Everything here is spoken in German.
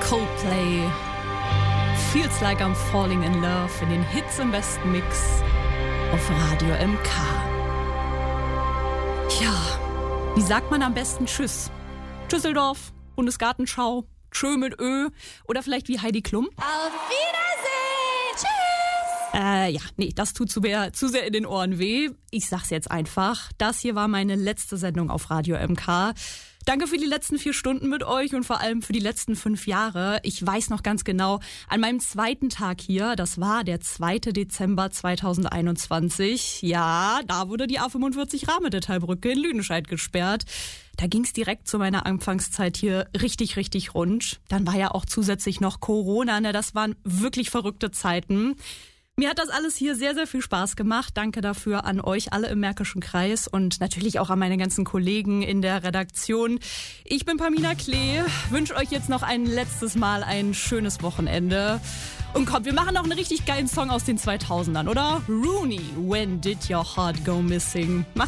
Coldplay. Feels like I'm falling in love in den Hits im besten Mix auf Radio MK. Ja, wie sagt man am besten Tschüss? Düsseldorf, Bundesgartenschau, Tschö mit Ö oder vielleicht wie Heidi Klum? Auf Wiedersehen! Tschüss! Das tut zu sehr in den Ohren weh. Ich sag's jetzt einfach. Das hier war meine letzte Sendung auf Radio MK. Danke für die letzten 4 Stunden mit euch und vor allem für die letzten 5 Jahre. Ich weiß noch ganz genau, an meinem zweiten Tag hier, das war der 2. Dezember 2021, ja, da wurde die A45 Rahmedetailbrücke in Lüdenscheid gesperrt. Da ging's direkt zu meiner Anfangszeit hier richtig, richtig rund. Dann war ja auch zusätzlich noch Corona, das waren wirklich verrückte Zeiten. Mir hat das alles hier sehr, sehr viel Spaß gemacht. Danke dafür an euch alle im Märkischen Kreis und natürlich auch an meine ganzen Kollegen in der Redaktion. Ich bin Pamina Klee, wünsche euch jetzt noch ein letztes Mal ein schönes Wochenende. Und kommt, wir machen noch einen richtig geilen Song aus den 2000ern, oder? Rooney, When Did Your Heart Go Missing? Macht's